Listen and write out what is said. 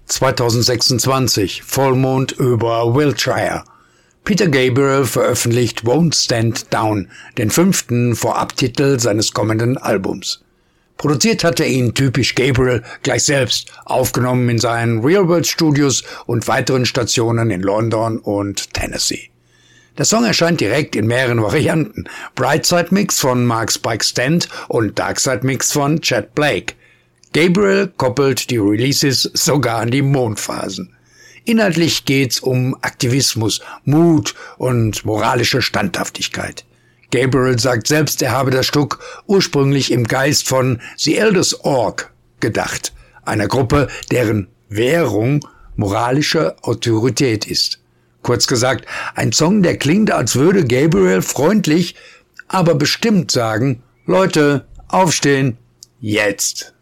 2026, Vollmond über Wiltshire. Peter Gabriel veröffentlicht Won't Stand Down, den 5. Vorabtitel seines kommenden Albums. Produziert hat er ihn typisch Gabriel gleich selbst, aufgenommen in seinen Real World Studios und weiteren Stationen in London und Tennessee. Der Song erscheint direkt in mehreren Varianten. Brightside Mix von Mark Spike Stent und Darkside Mix von Chet Blake. Gabriel koppelt die Releases sogar an die Mondphasen. Inhaltlich geht's um Aktivismus, Mut und moralische Standhaftigkeit. Gabriel sagt selbst, er habe das Stück ursprünglich im Geist von The Elders Org gedacht, einer Gruppe, deren Währung moralische Autorität ist. Kurz gesagt, ein Song, der klingt, als würde Gabriel freundlich, aber bestimmt sagen, Leute, aufstehen, jetzt.